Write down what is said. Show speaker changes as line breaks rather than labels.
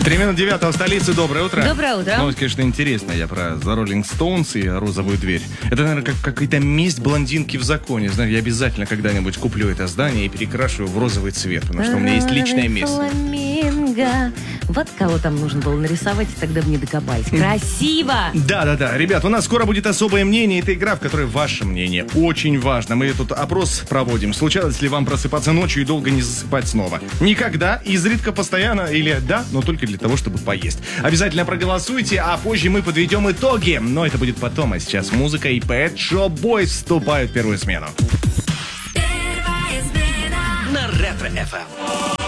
3:09 в столице. Доброе утро.
Доброе утро.
Новость, конечно, интересная. Я про The Rolling Stones и розовую дверь. Это, наверное, как какая-то месть блондинки в законе. Знаете, я обязательно когда-нибудь куплю это здание и перекрашу в розовый цвет, потому что у меня есть личное место.
Фламинго. Вот кого там нужно было нарисовать, и тогда бы не докопались. Красиво!
Да. Ребят, у нас скоро будет особое мнение. Это игра, в которой ваше мнение очень важно. Мы тут опрос проводим. Случалось ли вам просыпаться ночью и долго не засыпать снова? Никогда, изредка, постоянно или да, но только для того, чтобы поесть. Обязательно проголосуйте, а позже мы подведем итоги. Но это будет потом, а сейчас музыка и Pet Shop Boys вступают в первую смену.
На Ретро FM.